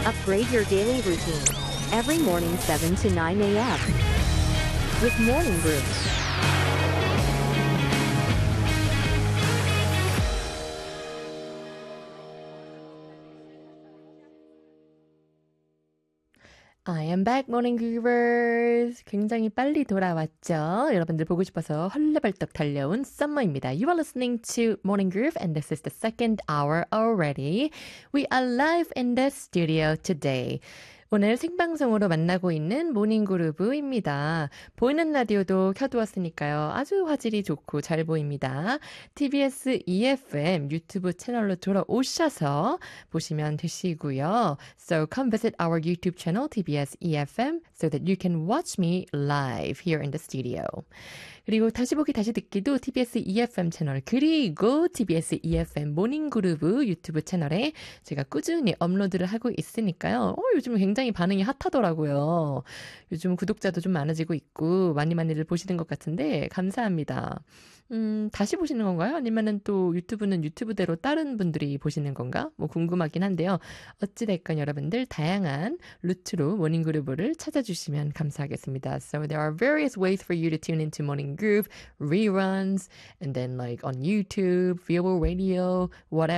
Upgrade your daily routine. Every morning 7 to 9 a.m. with Morning Groove. I am back, morning groovers. 굉장히 빨리 돌아왔죠? 여러분들 보고 싶어서 헐레벌떡 달려온 썸머입니다. You are listening to Morning Groove and this is the second hour already. We are live in the studio today. 오늘 생방송으로 만나고 있는 모닝그루브입니다. 보이는 라디오도 켜두었으니까요. 아주 화질이 좋고 잘 보입니다. TBS EFM 유튜브 채널로 돌아오셔서 보시면 되시고요. So come visit our YouTube channel, TBS EFM, so that you can watch me live here in the studio. 그리고 다시 보기 다시 듣기도 TBS EFM 채널 그리고 TBS EFM 모닝그루브 유튜브 채널에 제가 꾸준히 업로드를 하고 있으니까요. 요즘 굉장히 반응이 핫하더라고요. 요즘 구독자도 좀 많아지고 있고 많이들 보시는 것 같은데 감사합니다. 다시 보시는 건가요? 아니면은 또 유튜브는 유튜브대로 다른 분들이 보시는 건가? 뭐 궁금하긴 한데요. 어찌됐건 여러분들 다양한 루트로 모닝그루브를 찾아주시면 감사하겠습니다. So there are various ways for you to tune into Morning Groove, reruns, and then like on YouTube, Vivo Radio, whatever.